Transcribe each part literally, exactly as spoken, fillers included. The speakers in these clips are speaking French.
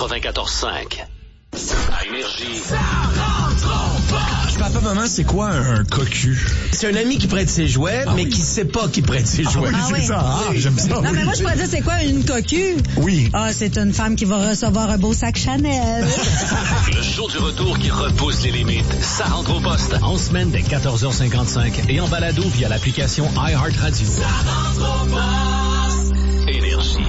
quatre-vingt-quatorze cinq. À Énergie. Ça rentre pas! Papa, maman, c'est quoi un, un cocu? C'est un ami qui prête ses jouets, ah, mais oui. qui sait pas qu'il prête ses jouets. Ah, oui, c'est ça. Ah, j'aime ça. Non, oui. mais moi, je pourrais dire, c'est quoi une cocu? Oui. Ah, c'est une femme qui va recevoir un beau sac Chanel. Le show du retour qui repousse les limites. Ça rentre au poste. En semaine dès quatorze heures cinquante-cinq et en balado via l'application iHeartRadio. Ça rentre au poste. Énergie.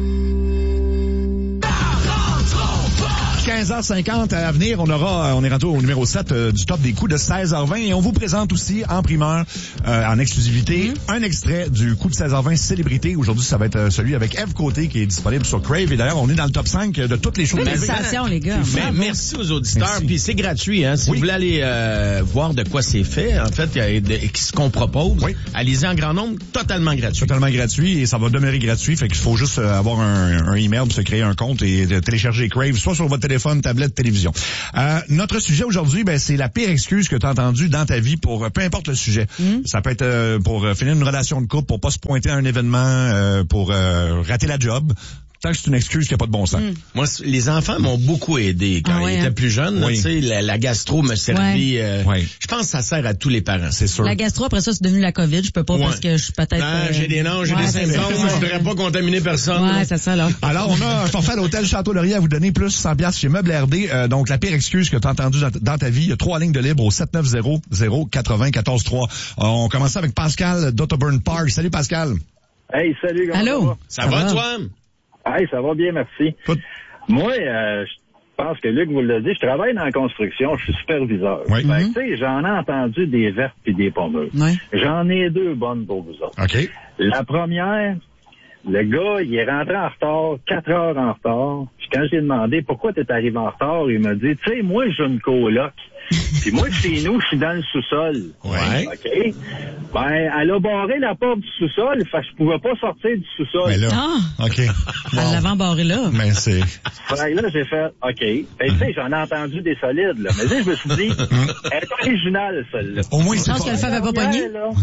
quinze heures cinquante à venir, on aura, on est rendu au numéro sept euh, du top des coups de seize heures vingt et on vous présente aussi en primeur, euh, en exclusivité, mmh. un extrait du coup de seize heures vingt célébrité. Aujourd'hui, ça va être euh, celui avec Eve Côté qui est disponible sur Crave et d'ailleurs, on est dans le top cinq de toutes les choses. Félicitations, les gars. Mais merci aux auditeurs, puis c'est gratuit, hein. Si oui. vous voulez aller euh, voir de quoi c'est fait, en fait, ce qu'on propose, oui. allez-y en grand nombre, totalement gratuit. Totalement gratuit et ça va demeurer gratuit, fait qu'il faut juste euh, avoir un, un email pour se créer un compte et de télécharger Crave, soit sur votre téléphone, tablette, télévision. Euh, notre sujet aujourd'hui, ben c'est la pire excuse que tu as entendue dans ta vie pour peu importe le sujet. Mm. Ça peut être euh, pour finir une relation de couple, pour pas se pointer à un événement, euh, pour euh, rater la job. Tant que c'est une excuse qui n'a pas de bon sens. Mm. Moi, les enfants m'ont beaucoup aidé quand ah ouais, ils étaient hein? plus jeunes. Oui. Tu sais, la, la gastro me servit. Ouais. Euh, ouais. Je pense que ça sert à tous les parents, c'est sûr. La gastro, après ça, c'est devenu la COVID. Je peux pas ouais. parce que je suis peut-être... Ah, euh... j'ai des noms, j'ai ouais, des symptômes. Je voudrais pas contaminer personne. Ouais, c'est ça, là. Alors, on a un forfait à l'hôtel Château-Laurier à vous donner, plus cent dollars chez Meubles R D. Euh, donc, la pire excuse que tu as entendue dans, dans ta vie. Il y a trois lignes de libre au sept neuf zéro zéro quatre-vingt quatorze trois. Euh, on commence avec Pascal d'Otterburn Park. Salut, Pascal. Hey, salut. Allô. Ça, ça va, va, toi? Hey, ça va bien, merci. Good. Moi, euh, je pense que Luc vous l'a dit, je travaille dans la construction, je suis superviseur. Oui. Fait, mm-hmm. tu sais, j'en ai entendu des vertes et des pommeuses. Oui. J'en ai deux bonnes pour vous autres. OK. La première, le gars, il est rentré en retard, quatre heures en retard. Puis quand j'ai demandé pourquoi t'es arrivé en retard, il m'a dit, tu sais, moi, j'ai une coloc. Puis moi, chez nous, je suis dans le sous-sol. Ouais. OK? Ben, elle a barré la porte du sous-sol, fait que je pouvais pas sortir du sous-sol. Mais là, ah. OK. Bon. Elle l'avait barré là. Mais c'est... Fait que là, j'ai fait, OK. Ben, tu sais, j'en ai entendu des solides, là. Mais là, je me suis dit, elle est originale, celle-là. Au moins, une chance que le feu avait pas pogné.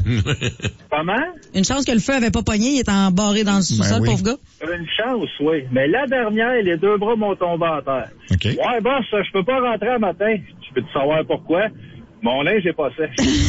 Comment? Une chance que le feu avait pas pogné, il était embarré dans le sous-sol, ben oui. pauvre gars. Une chance, oui. Mais la dernière, les deux bras m'ont tombé à terre. OK. Ouais, boss, je peux pas rentrer un matin. Tu peux te savoir pourquoi? Mon linge est pas sèche.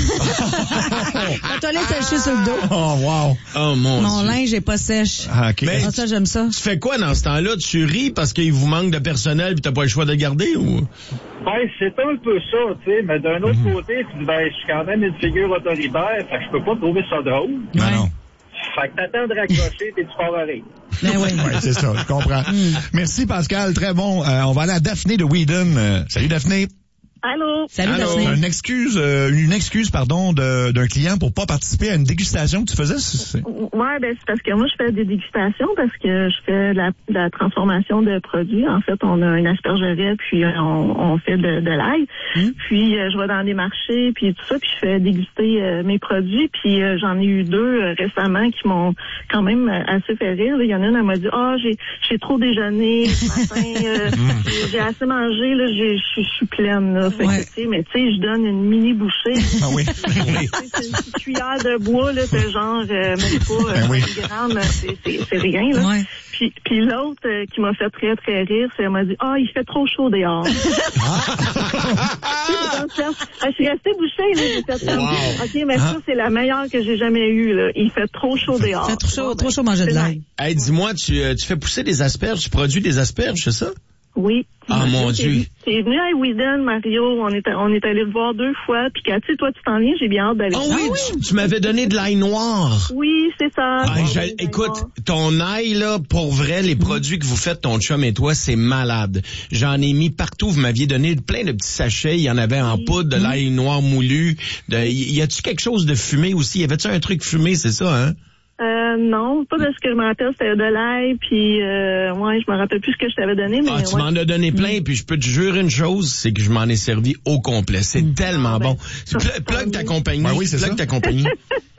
La toilette séchée sur le dos. Oh, wow. Oh, mon Mon Dieu. linge est pas sèche. Ah, OK. Mais ah, ça, j'aime ça. Tu fais quoi dans ce temps-là? Tu ris parce qu'il vous manque de personnel pis t'as pas le choix de le garder ou? Ben, c'est un peu ça, tu sais. Mais d'un autre mmh. côté, tu dis, ben, je suis quand même une figure autoritaire, fait que je peux pas trouver ça drôle. Ben ouais. non. Fait que t'attends de raccrocher et tu pars à rire. Ben oui. Ouais, c'est ça, je comprends. Mm. Merci, Pascal. Très bon. Euh, on va aller à Daphné de Whedon. Euh, salut, Daphné. Allô. Salut, Allô. Daphné. Une excuse, euh, une excuse, pardon, de, d'un client pour pas participer à une dégustation que tu faisais? C'est... Ouais, ben, c'est parce que moi, je fais des dégustations parce que je fais la, la transformation de produits. En fait, on a une aspergerie, puis on, on fait de, de l'ail. Mmh. Puis, euh, je vais dans des marchés, puis tout ça, puis je fais déguster euh, mes produits. Puis, euh, j'en ai eu deux euh, récemment qui m'ont quand même assez fait rire. Il y en a une, elle m'a dit, ah, oh, j'ai, j'ai trop déjeuné ce matin, euh, mmh. j'ai, j'ai assez mangé, là, j'ai, je suis pleine, là. Fait ouais. que, tu sais, mais tu sais, je donne une mini bouchée. Ah oui. oui. C'est une petite cuillère de bois, là, de genre, euh, même pas, ben oui. grammes, c'est, c'est, c'est rien, là. Ouais. Puis, puis l'autre euh, qui m'a fait très, très rire, c'est, elle m'a dit, ah, oh, il fait trop chaud dehors. Ah. Donc, là, je suis restée bouchée, là, j'ai fait comme, wow. OK, mais ah. ça, c'est la meilleure que j'ai jamais eue, là. Il fait trop chaud dehors. Il fait trop chaud, trop chaud manger de l'ail. Hey, dis-moi, tu, euh, tu fais pousser des asperges, tu produis des asperges, c'est ça? Oui. Ah, mon Dieu. C'est venu à Whedon, Mario. On est, on est allé le voir deux fois. Puis, Cathy, toi, tu t'en viens, j'ai bien hâte d'aller. Oh oui, ah, oui. Tu, tu m'avais donné de l'ail noir. Oui, c'est ça. Ah, j'ai, écoute, ton ail, là, pour vrai, les mmh. produits que vous faites, ton chum et toi, c'est malade. J'en ai mis partout. Vous m'aviez donné plein de petits sachets. Il y en avait en oui. poudre, de mmh. l'ail noir moulu. De, y a-tu quelque chose de fumé aussi? Y avait-tu un truc fumé, c'est ça, hein? Euh, non, pas de ce que je me rappelle, c'était de l'ail, puis euh, ouais, je me rappelle plus ce que je t'avais donné, mais... Ah, tu ouais. m'en as donné plein, mmh. puis je peux te jurer une chose, c'est que je m'en ai servi au complet. C'est mmh. tellement ah, ben, bon. Plug, plug ta compagnie. Ben oui, c'est plug ça. ta compagnie.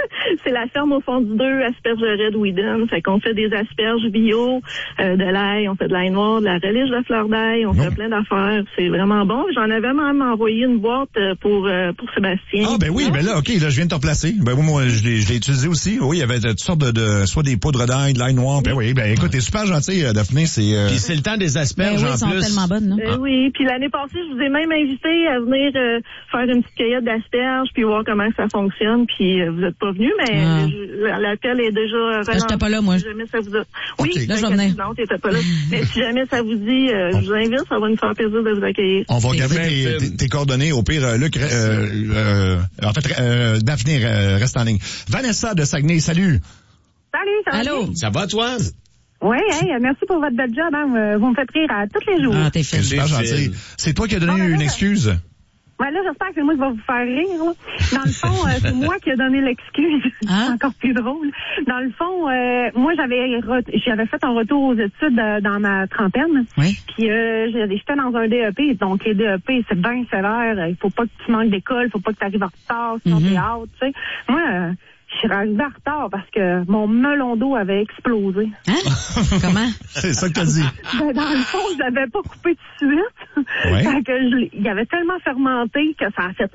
c'est la ferme au fond du deux, aspergerie de Whedon. Fait qu'on fait des asperges bio, euh, de l'ail, on fait de l'ail noir, de la relish de fleur d'ail, on non. fait plein d'affaires. C'est vraiment bon. J'en avais même envoyé une boîte pour euh, pour Sébastien. Ah ben oui, ah. ben là, ok, là je viens de te replacer. Ben moi, je l'ai, je l'ai utilisé aussi. Oui, il y avait toutes sortes de, de soit des poudres d'ail, de l'ail noir. Ben oui, ben écoute, t'es super gentil, Daphné. C'est. Euh... Puis c'est le temps des asperges ben oui, en sont plus. Tellement bonnes, non? Ben ah. Oui, puis l'année passée, je vous ai même invité à venir euh, faire une petite cueillette d'asperges puis voir comment ça fonctionne. Puis euh, vous êtes pas venu, mais ah. je, l'appel est déjà. Je j'étais pas là, moi. Si jamais ça vous a... Oui, okay. Là, je vais venir. Non, t'étais pas là. Mais si jamais ça vous dit, euh, je vous invite, ça va nous faire plaisir de vous accueillir. On va regarder tes, tes, tes coordonnées. Au pire, euh, Luc, euh, euh, en fait, euh, Daphné euh, reste en ligne. Vanessa de Saguenay, salut. Salut, ça va Allô. bien? Ça va, toi? Oui, hey, merci pour votre bel job. Hein. Vous me faites rire à tous les jours. Ah, t'es fait. C'est super gentil. C'est toi qui as donné oh, ben là, une excuse. Ben là, j'espère que c'est moi qui va vous faire rire. Là. Dans le fond, euh, c'est moi qui ai donné l'excuse. Ah? C'est encore plus drôle. Dans le fond, euh, moi, j'avais re- j'avais fait un retour aux études euh, dans ma trentaine. Oui. Puis euh, j'étais dans un D E P. Donc, les D E P, c'est bien sévère. Il faut pas que tu manques d'école. Il faut pas que tu arrives en retard. Sinon, mm-hmm. t'es out, tu sais. Moi... Euh, je suis arrivée en retard parce que mon melon d'eau avait explosé. Hein? Comment? C'est ça que t'as dit. Ben, dans le fond, je l'avais pas coupé tout de suite. Ouais. Fait que je, il avait tellement fermenté que ça a fait...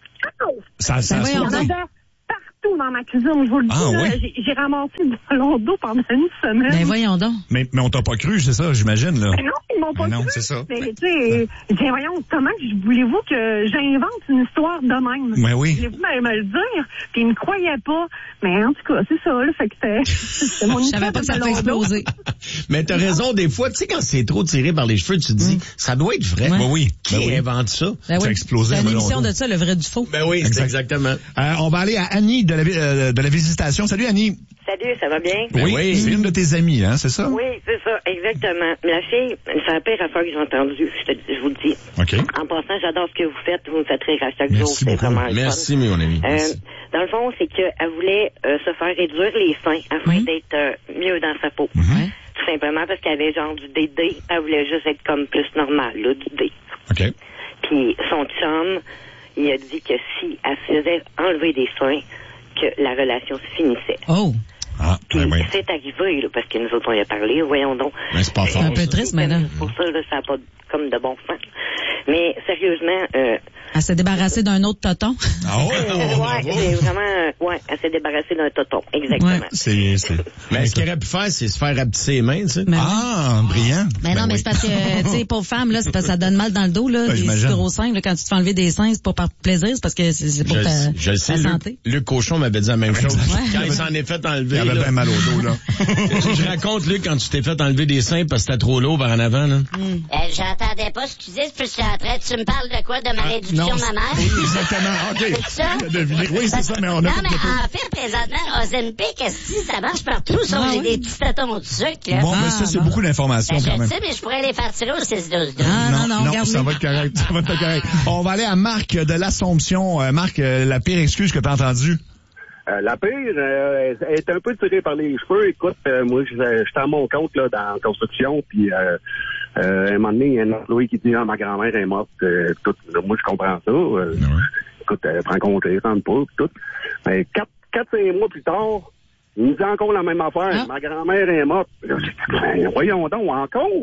Ça, ça ben, a sauté. Partout dans ma cuisine, je vous le dis, ah, là, oui? j'ai, j'ai ramassé du melon d'eau pendant une semaine. Ben voyons donc. Mais, mais on t'a pas cru, c'est ça, j'imagine, là. Mais non, ils m'ont pas mais cru. Non, c'est ça. Mais tu sais, j'ai voyons, comment voulez-vous que j'invente une histoire de même? Mais oui. Voulez-vous me, me le dire? Puis ils me croyaient pas. Mais en tout cas, c'est ça, là, fait que c'était, c'était mon Je histoire. savais pas que ça allait exploser. Mais t'as raison, des fois, tu sais, quand c'est trop tiré par les cheveux, tu te dis, mm. ça doit être vrai. Ouais. Ben oui. Qui ben oui. invente ça? Ben oui. Ça a explosé. C'est une émission de ça, le vrai du faux. Ben oui, exact. exactement. Euh, on va aller à Annie de la, euh, de la Visitation. Salut, Annie. Salut, ça va bien? Oui, oui. C'est une de tes amies, hein, c'est ça? Oui, c'est ça, exactement. La fille, c'est la pire affaire que j'ai entendue, je, te, je vous le dis. OK. En passant, j'adore ce que vous faites, vous me faites rire à chaque Merci jour, c'est beaucoup. vraiment Merci, mon ami. Euh, dans le fond, c'est qu'elle voulait euh, se faire réduire les seins afin oui. d'être euh, mieux dans sa peau. Mm-hmm. Tout simplement parce qu'elle avait genre du D D, elle voulait juste être comme plus normale, là, du D. OK. Puis son chum, il a dit que si elle se faisait enlever des seins, que la relation se finissait. Oh! Ah, Puis ben oui. c'est arrivé, là, parce que nous autres, on y a parlé, voyons donc. Mais c'est pas C'est un peu triste, maintenant. Pour ça, là, ça n'a pas comme de bon sens. Mais sérieusement... Euh, elle s'est débarrassée d'un autre toton. Ah ouais? euh, ouais, c'est vraiment... Ouais, elle s'est débarrassée d'un toton, exactement. Ouais. C'est, c'est... Mais ce qu'elle aurait pu faire, c'est se faire rapetisser les mains, tu sais. Mais ah, oui. brillant. Mais ben non, ben mais oui. c'est parce que, tu sais, pauvre femme, là, c'est parce que ça donne mal dans le dos, là, ben, des j'imagine. gros seins, là, quand tu te fais enlever des seins, c'est pas par plaisir, c'est parce que c'est, c'est pour je, ta, je ta sais, santé. Luc, Luc Cochon m'avait dit la même chose. Ouais. Quand il s'en est fait enlever, Il avait là, bien mal au dos, là. je raconte, Luc, quand tu t'es fait enlever des seins parce que c'était trop lourd par en avant, là. Mm. Euh, j'entendais pas ce que tu disais, puis je suis en train, tu me parles de quoi? De ma réduction non, mammaire? Oui, exactement. OK. C'est ça? Deviné. Oui, c'est ça, mais on a Non, fait mais le tour. en fait, présentement, Ozempic, est-ce que ça marche partout, sauf Ah, j'ai oui. des petits tâtons de sucre, là. Bon, Ah, mais ça, c'est bon. beaucoup d'informations, Ben, quand je même. sais, mais je pourrais les faire tirer au six douze douze. Ah, non, non, non, regarde. ça va être correct. Ça va être correct. On va aller à Marc de l'Assomption. Euh, Marc, euh, la pire excuse que t'as entendue? Euh, la pire, euh, elle est un peu tirée par les cheveux. Écoute, euh, moi, j'étais à mon compte là dans la construction, puis euh, euh, à un moment donné, il y a un employé qui dit « Ah, ma grand-mère est morte. Euh, » tout. Moi, je comprends ça. Euh, Ouais. Écoute, elle prend congé, rentre pas, puis tout. Mais quatre, quatre, cinq mois plus tard, il me dit encore la même affaire. Ah. Ma grand-mère est morte. Là, j'ai dit, ben, voyons donc, encore.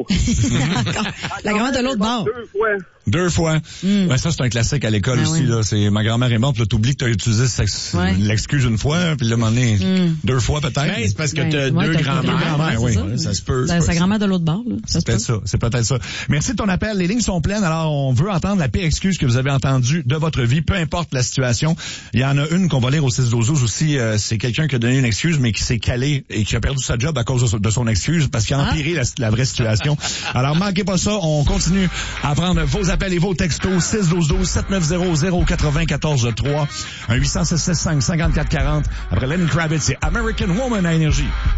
La grand-mère de l'autre bord. Deux fois. Deux fois. Mm. Ben, ça, c'est un classique à l'école Ah aussi, oui. là. C'est ma grand-mère est morte, là, t'oublies que t'as utilisé cette- Ouais. l'excuse une fois, puis là, à un moment donné, Mm. deux fois peut-être. Ben, c'est parce que Ben, t'as ouais, deux t'as grands-mères. deux grands-mères, oui. c'est Ouais, ça se peut. Ben, sa grand-mère de l'autre bord, là. Ça C'est se peut-être peut. ça, c'est peut-être ça. Merci de ton appel. Les lignes sont pleines, alors on veut entendre la pire excuse que vous avez entendue de votre vie, peu importe la situation. Il y en a une qu'on va lire au six douze douze aussi. Euh, c'est quelqu'un qui a donné une excuse, mais qui s'est calé et qui a perdu sa job à cause de son excuse parce qu'il a empiré la, la vraie situation. Alors, manquez pas ça. On continue à prendre vos appels et vos textos. six douze douze, sept neuf zéro, zéro quatre zéro, quatorze trois, un huit cent six cent cinq, cinquante-quatre quarante. Après Lenny Kravitz, c'est American Woman à Énergie.